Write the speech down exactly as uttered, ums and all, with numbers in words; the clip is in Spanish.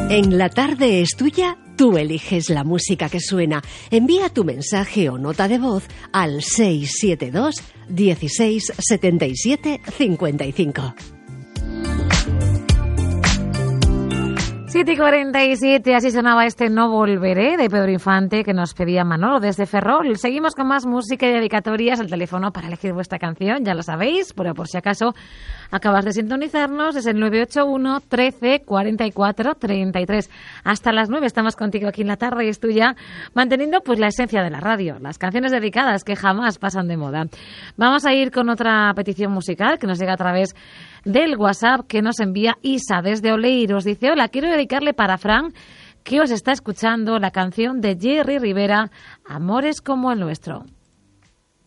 En La Tarde es Tuya, tú eliges la música que suena. Envía tu mensaje o nota de voz al seis siete dos, dieciséis, setenta y siete, cincuenta y cinco. siete y cuarenta y siete, así sonaba este No Volveré de Pedro Infante que nos pedía Manolo desde Ferrol. Seguimos con más música y dedicatorias. El teléfono para elegir vuestra canción, ya lo sabéis, pero por si acaso acabas de sintonizarnos, es el nueve ocho uno, trece, cuarenta y cuatro, treinta y tres. Hasta las nueve estamos contigo aquí en La Tarde es Tuya, manteniendo pues la esencia de la radio, las canciones dedicadas que jamás pasan de moda. Vamos a ir con otra petición musical que nos llega a través del WhatsApp que nos envía Isa desde Oleiros. Dice: hola, quiero dedicarle para Fran, que os está escuchando, la canción de Jerry Rivera, Amores como el nuestro.